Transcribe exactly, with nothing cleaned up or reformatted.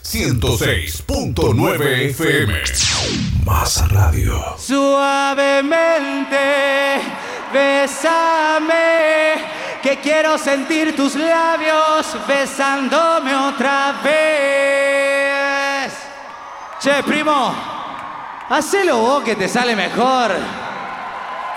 ciento seis punto nueve F M. Más Radio. Suavemente, bésame, que quiero sentir tus labios besándome otra vez. Che, primo, hacelo vos que te sale mejor.